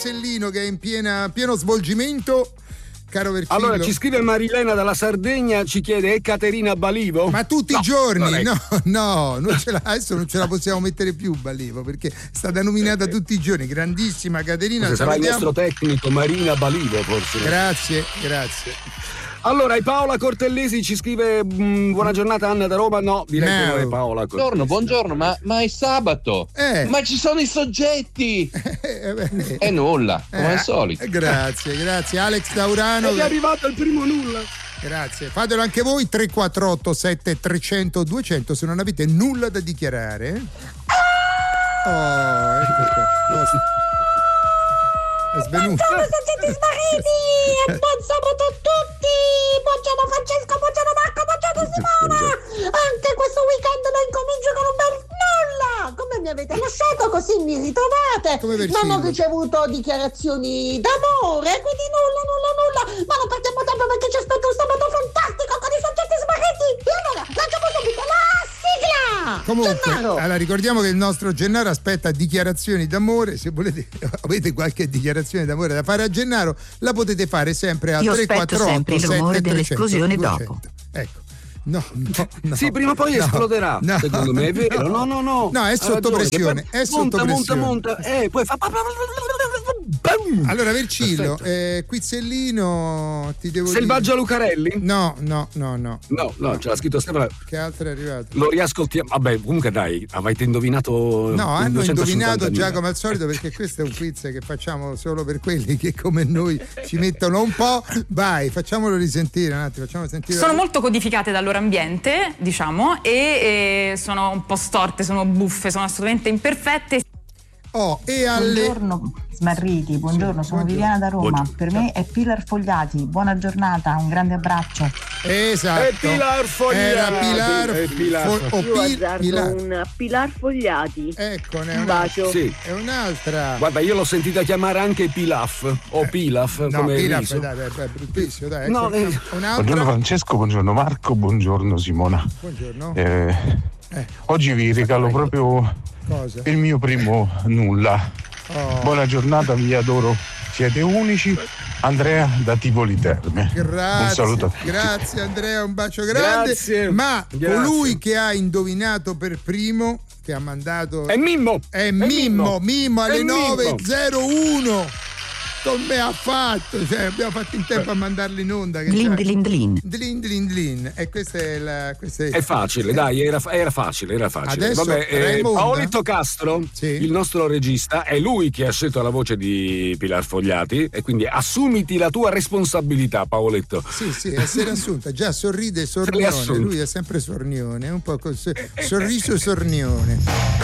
Quizzellino che è in pieno svolgimento. Caro Vercillo. Allora ci scrive Marilena dalla Sardegna, ci chiede: è Caterina Balivo? Ma tutti i giorni? No, adesso non ce la possiamo mettere più Balivo, perché è stata nominata tutti i giorni. Grandissima Caterina. Forse sarà il nostro tecnico Marina Balivo, forse. Grazie. Allora, Paola Cortellesi ci scrive: buona giornata Anna da Roma. No, direi che non è Paola Cortellesi. Buongiorno, ma è sabato. Ma ci sono i soggetti. È nulla, come al solito. Grazie. Alex Taurano. È arrivato il primo nulla. Grazie. Fatelo anche voi. 348 7300 200 se non avete nulla da dichiarare. Ecco qua. È svenuto. Buongiorno soggetti smarriti e buon sabato a tutti. Buongiorno Francesco, buongiorno Marco, buongiorno Simona. Anche questo weekend lo incomincio con un bel nulla. Come mi avete lasciato così mi ritrovate. Non ho ricevuto dichiarazioni d'amore, quindi nulla. Ma non perdiamo tempo perché ci aspetta un sabato fantastico con i soggetti smarriti. E allora lanciamo subito la sigla. Comunque, Gennaro. allora ricordiamo che il nostro Gennaro aspetta dichiarazioni d'amore. Se volete, avete qualche dichiarazione d'amore da fare a Gennaro, la potete fare sempre al 348 sempre il rumore dell'esplosione dopo. Ecco. No. Sì, prima o poi esploderà. Secondo me è vero. No. No, è sotto pressione. Monta. Poi fa. Allora, Vercillo, Quizzellino, ti devo Selvaggio dire. Lucarelli? No. No, ce l'ha scritto Stefano. Che altro è arrivato? Lo riascoltiamo. Vabbè, comunque dai, avete indovinato. No, hanno indovinato 250.000. già come al solito, perché questo è un quiz che facciamo solo per quelli che come noi ci mettono un po'. Vai, facciamolo risentire un attimo, Sono molto codificate dal loro ambiente, diciamo, e sono un po' storte, sono buffe, sono assolutamente imperfette. Buongiorno smarriti, buongiorno, sono Viviana da Roma. Buongiorno. Per me è Pilar Fogliati. Buona giornata, un grande abbraccio. Esatto. È Pilar Fogliati. Era Pilar. Un Pilar Fogliati. Eccone, un bacio. Sì. È un'altra. Guarda, io l'ho sentita chiamare anche Pilaf o Pilaf, No, come Pilaf, riso. dai, è bruttissimo, dai. No, Un'altra. Buongiorno Francesco, buongiorno Marco, buongiorno Simona. Buongiorno. Oggi vi regalo proprio Cosa? il mio primo nulla. Buona giornata, vi adoro, siete unici. Andrea da Tivoli Terme. Grazie, un saluto a tutti. Grazie Andrea, un bacio grande. Grazie. Ma Grazie. colui che ha indovinato per primo, che ha mandato È Mimmo alle È Mimmo. 9:01. Come ha fatto? Cioè, abbiamo fatto in tempo a mandarlo in onda. Dlin. E questa è È facile, dai, era facile. Adesso Raimondo. Paoletto Castro, il nostro regista, è lui che ha scelto la voce di Pilar Fogliati e quindi assumiti la tua responsabilità, Paoletto. Sì, essere assunta. Già sorride sornione, lui è sempre sornione, un po' così, sorriso sornione.